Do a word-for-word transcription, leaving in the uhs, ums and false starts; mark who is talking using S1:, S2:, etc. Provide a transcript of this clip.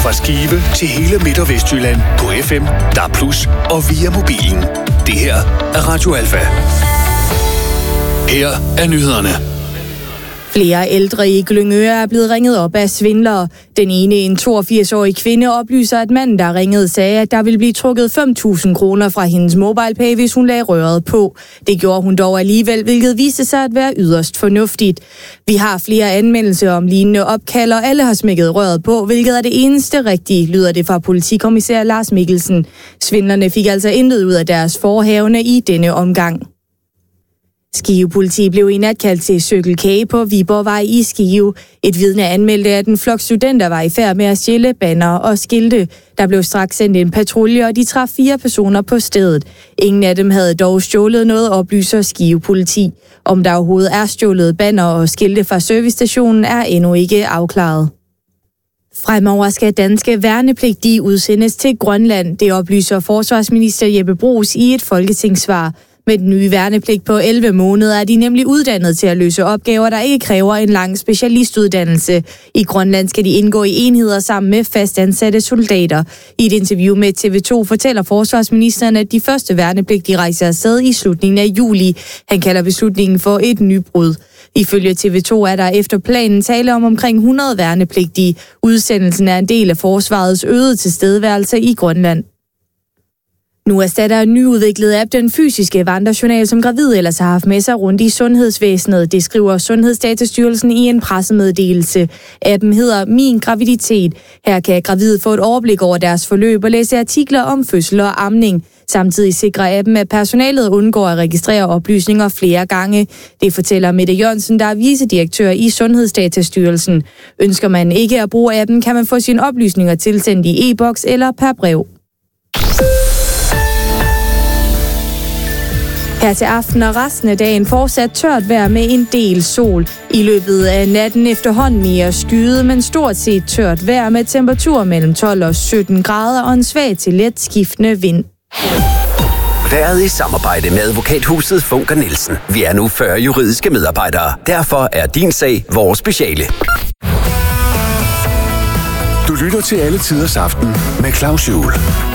S1: Fra Skive til hele Midt- og Vestjylland på F M, D A B plus, og via mobilen. Det her er Radio Alfa. Her er nyhederne.
S2: Flere ældre i Glyngøre er blevet ringet op af svindlere. Den ene, en toogfirs-årig kvinde, oplyser, at manden, der ringede, sagde, at der ville blive trukket fem tusind kroner fra hendes MobilePay, hvis hun lagde røret på. Det gjorde hun dog alligevel, hvilket viste sig at være yderst fornuftigt. Vi har flere anmeldelser om lignende opkald, og alle har smækket røret på, hvilket er det eneste rigtige, lyder det fra politikommissær Lars Mikkelsen. Svindlerne fik altså intet ud af deres forhavne i denne omgang. Skive politi blev i nat kaldt til Circle K på Viborgvej i Skive. Et vidne anmeldte, at en flok studenter var i færd med at stjæle banner og skilte. Der blev straks sendt en patrulje, og de traf fire personer på stedet. Ingen af dem havde dog stjålet noget, oplyser Skive politi. Om der overhovedet er stjålet banner og skilte fra servicestationen, er endnu ikke afklaret. Fremover skal danske værnepligtige udsendes til Grønland. Det oplyser forsvarsminister Jeppe Bruus i et folketingssvar. Med den nye værnepligt på elleve måneder er de nemlig uddannet til at løse opgaver, der ikke kræver en lang specialistuddannelse. I Grønland skal de indgå i enheder sammen med fastansatte soldater. I et interview med T V to fortæller forsvarsministeren, at de første værnepligtige rejser afsted i slutningen af juli. Han kalder beslutningen for et nybrud. Ifølge T V to er der efter planen tale om omkring hundrede værnepligtige. Udsendelsen er en del af forsvarets øgede tilstedeværelse i Grønland. Nu erstatter en nyudviklet app den fysiske vandrejournal, som gravid ellers har haft med sig rundt i sundhedsvæsenet. Det skriver Sundhedsdatastyrelsen i en pressemeddelelse. Appen hedder Min Graviditet. Her kan gravide få et overblik over deres forløb og læse artikler om fødsel og amning. Samtidig sikrer appen, at personalet undgår at registrere oplysninger flere gange. Det fortæller Mette Jørgensen, der er vicedirektør i Sundhedsdatastyrelsen. Ønsker man ikke at bruge appen, kan man få sine oplysninger tilsendt i e-boks eller per brev. Her til aften og resten af dagen fortsat tørt vejr med en del sol. I løbet af natten efterhånden mere skyet, men stort set tørt vejr med temperaturer mellem tolv og sytten grader og en svag til let skiftende vind.
S3: Været i samarbejde med advokathuset Funker Nielsen. Vi er nu fyrre juridiske medarbejdere. Derfor er din sag vores speciale.
S1: Du lytter til Alle Tiders Aften med Claus Juhl.